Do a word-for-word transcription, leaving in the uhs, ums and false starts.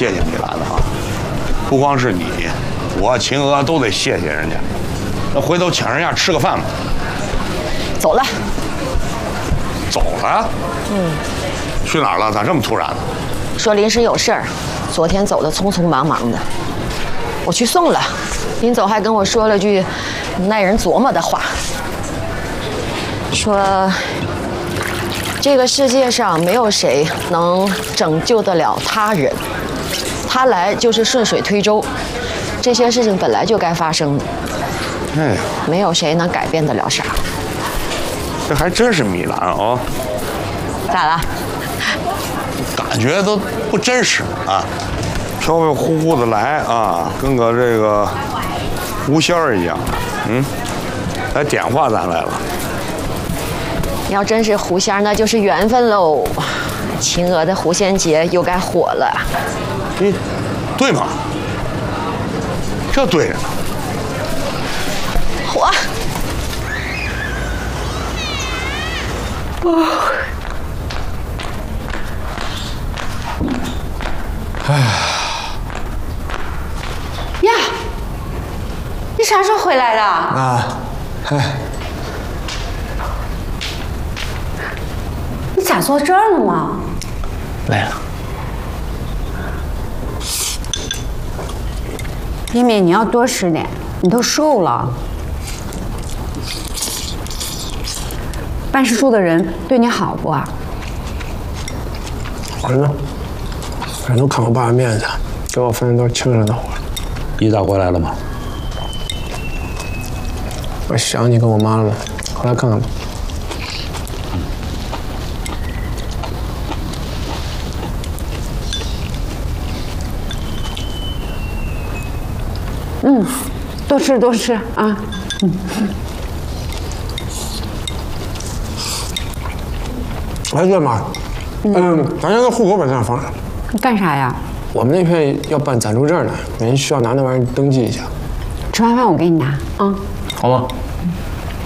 谢谢米兰的啊，不光是你，我秦娥都得谢谢人家。那回头请人家吃个饭吧。 走了。 走了？嗯。去哪儿了？咋这么突然呢？ 说临时有事儿，昨天走的匆匆忙忙的，我去送了。临走还跟我说了句耐人琢磨的话，说这个世界上没有谁能拯救得了他人，他来就是顺水推舟，这些事情本来就该发生的。 哎呀， 没有谁能改变得了啥。 这还真是米兰哦。 咋了？ 感觉都不真实啊，飘飘忽忽的来啊，跟个这个狐仙儿一样。嗯，来点化咱来了。 要真是狐仙，那就是缘分喽。秦娥的狐仙节又该火了。 你对吗？这对着呢。 火。哦。 哎呀，你啥时候回来的？ 啊，哎， 你咋坐这儿了吗？ 累了。 一米，你要多吃点，你都瘦了。办事处的人对你好不啊？ 儿子，反正看我爸的面子，给我分的都清着呢。 一大回来了吗？ 我想你跟我妈了，回来看看吧。 嗯，多吃多吃啊。嗯。 哎，对妈，嗯，咱家的户口本在哪放着？ 你干啥呀？ 我们那片要办暂住证呢，人需要拿那玩意儿登记一下。 吃完饭我给你拿啊。 好吧。